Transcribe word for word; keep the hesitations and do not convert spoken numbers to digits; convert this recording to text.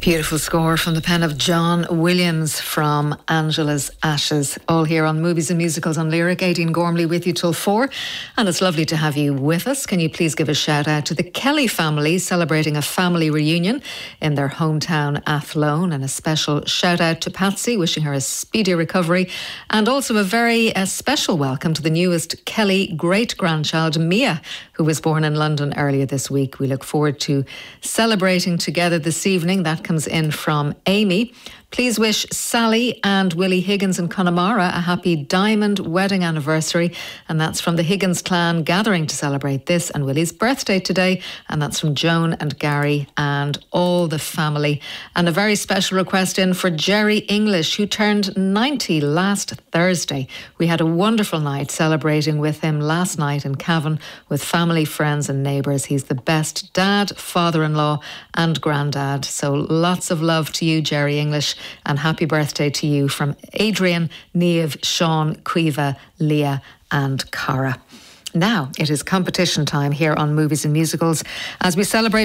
Beautiful score from the pen of John Williams from Angela's Ashes. All here on Movies and Musicals on Lyric. Aideen Gormley with you till four. And it's lovely to have you with us. Can you please give a shout out to the Kelly family celebrating a family reunion in their hometown Athlone. And a special shout out to Patsy, wishing her a speedy recovery. And also a very uh, special welcome to the newest Kelly great-grandchild, Mia, who was born in London earlier this week. We look forward to celebrating together this evening. That comes in from Amy. Please wish Sally and Willie Higgins in Connemara a happy diamond wedding anniversary. And that's from the Higgins clan gathering to celebrate this and Willie's birthday today. And that's from Joan and Gary and all the family. And a very special request in for Jerry English, who turned ninety last Thursday. We had a wonderful night celebrating with him last night in Cavan with family, friends and neighbours. He's the best dad, father-in-law and granddad. So lots of love to you, Jerry English. And happy birthday to you from Adrian, Niamh, Sean, Quiva, Leah and Cara. Now it is competition time here on Movies and Musicals as we celebrate